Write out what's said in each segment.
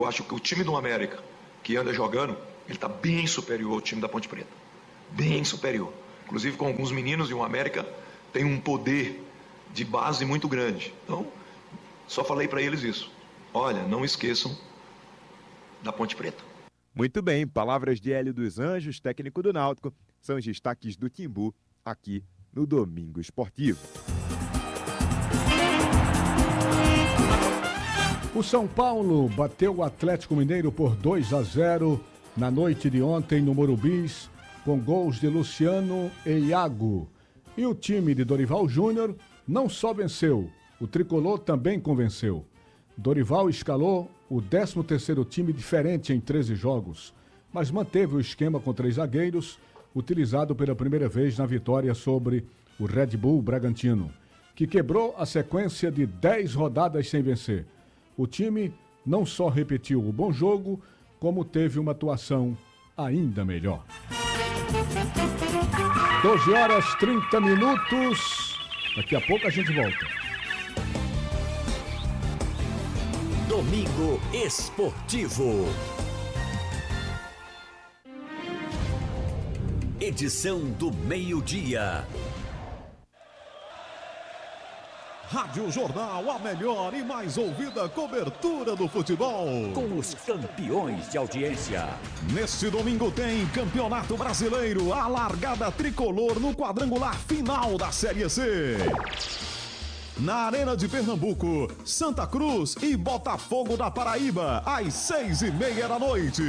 Eu acho que o time do América, que anda jogando, ele está bem superior ao time da Ponte Preta. Bem superior. Inclusive com alguns meninos, e o América tem um poder de base muito grande. Então, só falei para eles isso. Olha, não esqueçam da Ponte Preta. Muito bem, palavras de Hélio dos Anjos, técnico do Náutico, são os destaques do Timbu aqui no Domingo Esportivo. O São Paulo bateu o Atlético Mineiro por 2-0 na noite de ontem no Morumbis, com gols de Luciano e Iago. E o time de Dorival Júnior não só venceu, o tricolor também convenceu. Dorival escalou o 13º time diferente em 13 jogos, mas manteve o esquema com 3 zagueiros, utilizado pela primeira vez na vitória sobre o Red Bull Bragantino, que quebrou a sequência de 10 rodadas sem vencer. O time não só repetiu o bom jogo, como teve uma atuação ainda melhor. 12h30. Daqui a pouco a gente volta. Domingo Esportivo. Edição do meio-dia. Rádio Jornal, a melhor e mais ouvida cobertura do futebol. Com os campeões de audiência. Neste domingo tem Campeonato Brasileiro, a largada tricolor no quadrangular final da Série C. Na Arena de Pernambuco, Santa Cruz e Botafogo da Paraíba, às 6h30 da noite.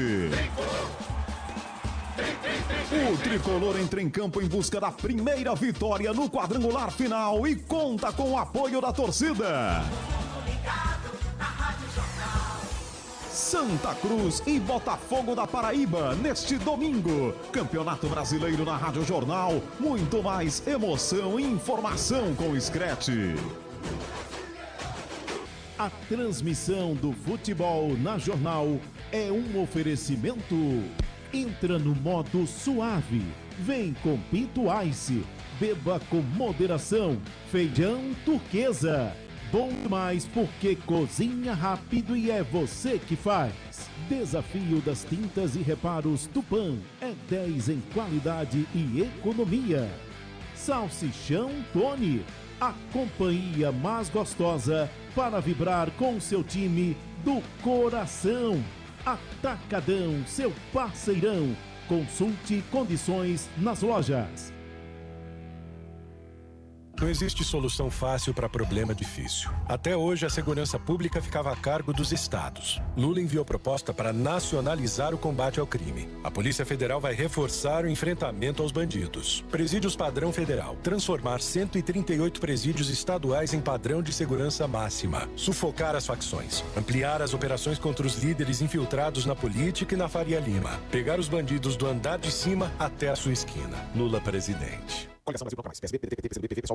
O tricolor entra em campo em busca da primeira vitória no quadrangular final e conta com o apoio da torcida. Santa Cruz e Botafogo da Paraíba neste domingo. Campeonato Brasileiro na Rádio Jornal. Muito mais emoção e informação com o Scratch. A transmissão do futebol na Jornal é um oferecimento. Entra no modo suave. Vem com Pinto Ice. Beba com moderação. Feijão Turquesa. Bom demais porque cozinha rápido e é você que faz. Desafio das tintas e reparos Tupã. É 10 em qualidade e economia. Salsichão Tony. A companhia mais gostosa para vibrar com seu time do coração. Atacadão, seu parceirão. Consulte condições nas lojas. Não existe solução fácil para problema difícil. Até hoje, a segurança pública ficava a cargo dos estados. Lula enviou proposta para nacionalizar o combate ao crime. A Polícia Federal vai reforçar o enfrentamento aos bandidos. Presídios padrão federal. Transformar 138 presídios estaduais em padrão de segurança máxima. Sufocar as facções. Ampliar as operações contra os líderes infiltrados na política e na Faria Lima. Pegar os bandidos do andar de cima até a sua esquina. Lula presidente. Coligação Brasil Proclamais. PSB, PDT, PT, PCdoB, PV, PSOL,